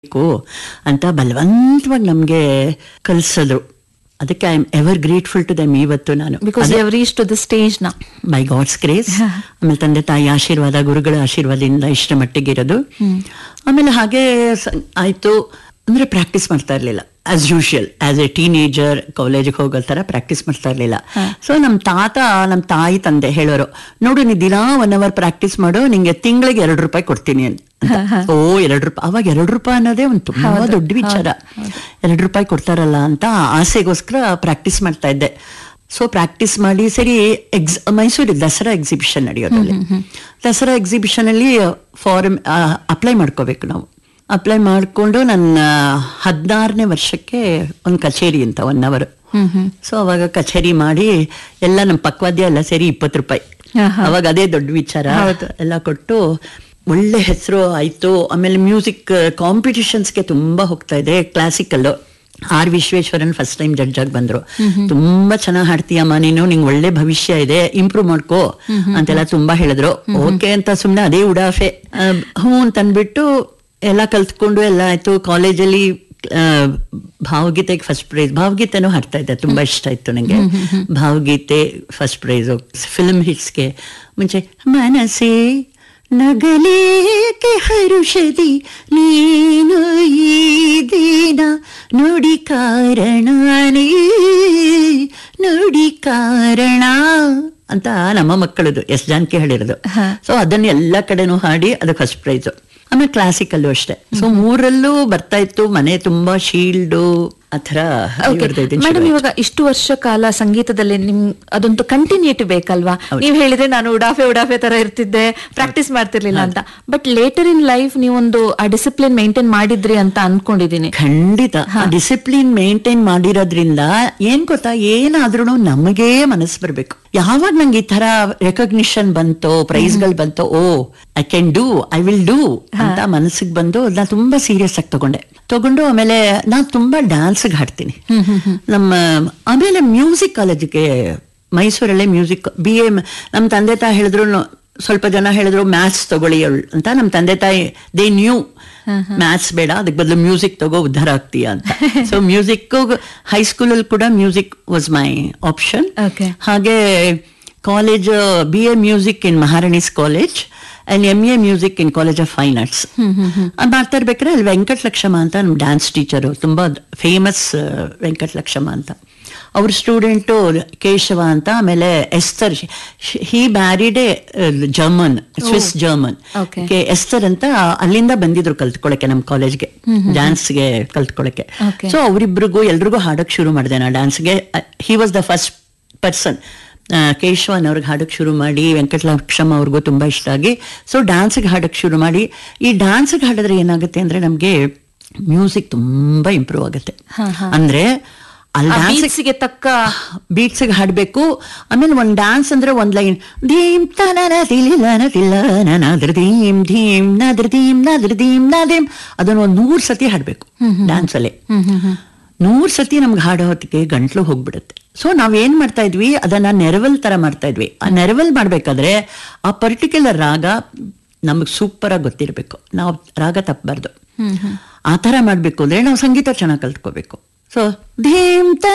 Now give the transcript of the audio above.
ಅಂತ ಬಲವಂತವಾಗಿ ನಮ್ಗೆ ಕಲ್ಸಿದ್ರು. ಅದಕ್ಕೆ I am ever grateful to them ಇವತ್ತು ನಾನು. Because you have reached to the stage now. By God's grace. ಆಮೇಲೆ ತಂದೆ ತಾಯಿ ಆಶೀರ್ವಾದ, ಗುರುಗಳ ಆಶೀರ್ವಾದದಿಂದ ಇಷ್ಟ ಮಟ್ಟಿಗೆ ಇರೋದು. ಆಮೇಲೆ ಹಾಗೆ ಆಯ್ತು ಅಂದ್ರೆ ಪ್ರಾಕ್ಟೀಸ್ ಮಾಡ್ತಾ ಇರ್ಲಿಲ್ಲ as usual. As A teenager ಕಾಲೇಜಿಗೆ ಹೋಗೋ ತರ ಪ್ರಾಕ್ಟೀಸ್ ಮಾಡ್ತಾ ಇರ್ಲಿಲ್ಲ. ಸೊ ನಮ್ಮ ತಾಯಿ ತಂದೆ ಹೇಳೋರು, ನೋಡು ನೀ ದಿನಾ 1 hour ಪ್ರಾಕ್ಟೀಸ್ ಮಾಡು, ನಿಂಗೆ ತಿಂಗಳಿಗೆ ₹2 ಕೊಡ್ತೀನಿ ಅಂತ. ಓ ₹2, ಅವಾಗ ₹2 ಅನ್ನೋದೇ ಒಂದು ತುಂಬಾ ದೊಡ್ಡ ವಿಚಾರ. ₹2 ಕೊಡ್ತಾರಲ್ಲ ಅಂತ ಆಸೆಗೋಸ್ಕರ ಪ್ರಾಕ್ಟೀಸ್ ಮಾಡ್ತಾ ಇದ್ದೆ. ಸೊ ಪ್ರಾಕ್ಟೀಸ್ ಮಾಡಿ ಸರಿ ಮೈಸೂರಿಗೆ ದಸರಾ ಎಕ್ಸಿಬಿಷನ್ ನಡೆಯೋದ್ರಲ್ಲಿ. ದಸರಾ ಎಕ್ಸಿಬಿಷನ್ ಅಲ್ಲಿ ಫಾರಮ್ ಅಪ್ಲೈ ಮಾಡ್ಕೋಬೇಕು ನಾವು. ಅಪ್ಲೈ ಮಾಡಿಕೊಂಡು ನನ್ನ 16ನೇ ವರ್ಷಕ್ಕೆ ಒಂದು ಕಚೇರಿ ಅಂತ 1 hour. ಸೊ ಅವಾಗ ಕಚೇರಿ ಮಾಡಿ ಎಲ್ಲ ನಮ್ಮ ಪಕ್ವಾದ್ಯ ಎಲ್ಲ ಸೇರಿ ₹20. ಅವಾಗ ಅದೇ ದೊಡ್ಡ ವಿಚಾರ. ಎಲ್ಲ ಕೊಟ್ಟು ಒಳ್ಳೆ ಹೆಸರು ಆಯ್ತು. ಆಮೇಲೆ ಮ್ಯೂಸಿಕ್ ಕಾಂಪಿಟಿಷನ್ಸ್ಗೆ ತುಂಬಾ ಹೋಗ್ತಾ ಇದೆ. Classical R Vishweshwaran first time judge ಆಗಿ ಬಂದ್ರು. ತುಂಬಾ ಚೆನ್ನಾಗಿ ಹಾಡ್ತೀಯಮ್ಮ ನೀನು, ನಿಂಗೆ ಒಳ್ಳೆ ಭವಿಷ್ಯ ಇದೆ, ಇಂಪ್ರೂವ್ ಮಾಡ್ಕೋ ಅಂತೆಲ್ಲ ತುಂಬಾ ಹೇಳಿದ್ರು. ಓಕೆ ಅಂತ ಸುಮ್ನೆ ಅದೇ ಉಡಾಫೆ ಹ್ಞೂ ಅಂತ ಅಂದ್ಬಿಟ್ಟು ಎಲ್ಲ ಕಲ್ತ್ಕೊಂಡು ಎಲ್ಲ ಆಯ್ತು. ಕಾಲೇಜಲ್ಲಿ ಭಾವಗೀತೆಗೆ ಫಸ್ಟ್ ಪ್ರೈಸ್. ಭಾವಗೀತೆನೂ ಹಾಡ್ತಾ ಇದ್ದೆ, ತುಂಬಾ ಇಷ್ಟ ಆಯ್ತು ನಂಗೆ. ಭಾವಗೀತೆ ಫಸ್ಟ್ ಪ್ರೈಸು. ಫಿಲ್ಮ್ ಹಿಟ್ಸ್ಗೆ ಮುಂಚೆ ಮನಸೇ ನಗಲೇಕೆ ಹರುಷದಿ ನೀನು ಈ ದಿನ ನುಡಿ ಕಾರಣನೇ ನುಡಿ ಕಾರಣ ಅಂತ ನಮ್ಮ ಮಕ್ಕಳದು ಎಸ್ ಜಾನಕಿ ಹೇಳಿರೋದು. ಸೊ ಅದನ್ನ ಎಲ್ಲ ಕಡೆನೂ ಹಾಡಿ ಅದು ಫಸ್ಟ್ ಪ್ರೈಸು. ಆಮೇಲೆ ಕ್ಲಾಸಿಕಲ್ಲು ಅಷ್ಟೇ. ಸೊ 3ರಲ್ಲೂ ಬರ್ತಾ ಇತ್ತು. ಮನೆ ತುಂಬಾ ಶೀಲ್ಡು ಆತರ. ಮೇಡಮ್, ಇವಾಗ ಇಷ್ಟು ವರ್ಷ ಕಾಲ ಸಂಗೀತದಲ್ಲಿ ಅದೊಂದು ಕಂಟಿನ್ಯೂಟಿ ಬೇಕಲ್ವಾ? ನೀವ್ ಹೇಳಿದ್ರೆ ನಾನು ಉಡಾಫೆ ತರ ಇರ್ತಿದ್ದೆ, ಪ್ರಾಕ್ಟೀಸ್ ಮಾಡ್ತಿರ್ಲಿಲ್ಲ ಅಂತ. ಬಟ್ ಲೇಟರ್ ಇನ್ ಲೈಫ್ ನೀವೊಂದು ಆ ಡಿಸಿಪ್ಲಿನ್ ಮೇಂಟೈನ್ ಮಾಡಿದ್ರಿ ಅಂತ ಅನ್ಕೊಂಡಿದೀನಿ. ಖಂಡಿತ ಡಿಸಿಪ್ಲಿನ್ ಮೇಂಟೈನ್ ಮಾಡಿರೋದ್ರಿಂದ ಏನ್ ಗೊತ್ತಾ, ಏನಾದ್ರೂ ನಮಗೇ ಮನಸ್ಸು ಬರ್ಬೇಕು. ಯಾವಾಗ ನಂಗೆ ಈ ತರ ರೆಕಗ್ನಿಷನ್ ಬಂತೋ, ಪ್ರೈಸ್ಗಳು ಬಂತೋ, ಓ I can do, I will do ಅಂತ ಮನಸ್ಸಿಗೆ ಬಂದು ನಾ ತುಂಬಾ ಸೀರಿಯಸ್ ಆಗಿ ತಗೊಂಡು ಆಮೇಲೆ ನಾನ್ ತುಂಬಾ ಡ್ಯಾನ್ಸ್ಗೆ ಹಾಡ್ತೀನಿ. ಆಮೇಲೆ ಮ್ಯೂಸಿಕ್ ಕಾಲೇಜಿಗೆ ಮೈಸೂರಲ್ಲೇ ಮ್ಯೂಸಿಕ್ BA ನಮ್ಮ ತಂದೆ ತಾಯಿ ಹೇಳಿದ್ರು, ಸ್ವಲ್ಪ ಜನ ಹೇಳಿದ್ರು ಮ್ಯಾಥ್ಸ್ ತಗೊಳ್ಳಿ ಅಂತ. ನಮ್ಮ ತಂದೆ ತಾಯಿ ದೇ ನ್ಯೂ ಮ್ಯಾಥ್ಸ್ ಬೇಡ, ಅದಕ್ಕೆ ಬದಲು ಮ್ಯೂಸಿಕ್ ತಗೋ ಉದ್ಧಾರ ಆಗ್ತೀಯ ಅಂತ. ಸೊ ಮ್ಯೂಸಿಕ್ ಹೈಸ್ಕೂಲಲ್ಲಿ ಕೂಡ ಮ್ಯೂಸಿಕ್ ವಾಸ್ ಮೈ ಆಪ್ಷನ್. ಹಾಗೆ college BA music in Maharani's college and MA music in college of fine arts ಮಾಡ್ತಾ ಇರ್ಬೇಕಾದ್ರೆ ಅಲ್ಲಿ ವೆಂಕಟಲಕ್ಷ್ಮ ಅಂತ ನಮ್ಮ ಡ್ಯಾನ್ಸ್ ಟೀಚರು, ತುಂಬಾ ಫೇಮಸ್ ವೆಂಕಟಲಕ್ಷ್ಮ ಅಂತ. ಅವ್ರ ಸ್ಟೂಡೆಂಟು ಕೇಶವ ಅಂತ. ಆಮೇಲೆ Esther, he married A German, Swiss German. Esther ಅಂತ ಅಲ್ಲಿಂದ ಬಂದಿದ್ರು ಕಲ್ತ್ಕೊಳಕ್ಕೆ ನಮ್ಮ ಕಾಲೇಜ್ಗೆ, ಡ್ಯಾನ್ಸ್ಗೆ ಕಲ್ತ್ಕೊಳಕ್ಕೆ. ಸೊ ಅವರಿಬ್ರಿಗೂ ಎಲ್ರಿಗೂ ಹಾಡಕ್ ಶುರು ಮಾಡಿದೆ ನಾ ಡ್ಯಾನ್ಸ್ಗೆ. He was the first person. Keshavan ಅವ್ರಿಗೆ ಹಾಡಕ್ ಶುರು ಮಾಡಿ, ವೆಂಕಟಲಕ್ಷ್ಮ ಅವ್ರಿಗೂ ತುಂಬಾ ಇಷ್ಟ ಆಗಿ ಸೊ ಡ್ಯಾನ್ಸ್ಗೆ ಹಾಡಕ್ ಶುರು ಮಾಡಿ. ಈ ಡ್ಯಾನ್ಸ್ಗೆ ಹಾಡಿದ್ರೆ ಏನಾಗುತ್ತೆ ಅಂದ್ರೆ ನಮ್ಗೆ ಮ್ಯೂಸಿಕ್ ತುಂಬಾ ಇಂಪ್ರೂವ್ ಆಗುತ್ತೆ. ಅಂದ್ರೆ ಅಲ್ಲಿ ಡ್ಯಾನ್ಸ್ಗೆ ತಕ್ಕ ಬೀಟ್ಸ್ಗೆ ಹಾಡ್ಬೇಕು. ಆಮೇಲೆ ಒಂದ್ ಡ್ಯಾನ್ಸ್ ಅಂದ್ರೆ ಒಂದ್ ಲೈನ್ ಧೀಮ್ ತನನ ತಿಲಿಲನ ತಿಲ್ಲನ ನಾದ್ರ ಧೀಮ್ ಧೀಮ್ ನಾದ್ರ ಧೀಮ್ ನಾದ್ರ ಧೀಮ್ ನಾದೇಮ್ ಅದನ್ನ 100 ಸತಿ ಹಾಡ್ಬೇಕು ಡ್ಯಾನ್ಸ್ ಅಲ್ಲಿ. 100 ಸತಿ ನಮ್ಗೆ ಹಾಡೋ ಹೊತ್ತಿಗೆ ಗಂಟ್ಲು ಹೋಗ್ಬಿಡುತ್ತೆ. ಸೊ ನಾವೇನ್ ಮಾಡ್ತಾ ಇದ್ವಿ, ಅದನ್ನ ನೆರವಲ್ ತರ ಮಾಡ್ತಾ ಇದ್ವಿ. ಆ ನೆರವಲ್ ಮಾಡ್ಬೇಕಾದ್ರೆ ಆ ಪರ್ಟಿಕ್ಯುಲರ್ ರಾಗ ನಮಗ್ ಸೂಪರ್ ಆಗಿ ಗೊತ್ತಿರ್ಬೇಕು. ನಾವು ರಾಗ ತಪ್ಪಬಾರ್ದು. ಆ ತರ ಮಾಡ್ಬೇಕು ಅಂದ್ರೆ ನಾವು ಸಂಗೀತ ಚೆನ್ನಾಗಿ ಕಲ್ತ್ಕೋಬೇಕು. ಸೊ ಧೀಮ್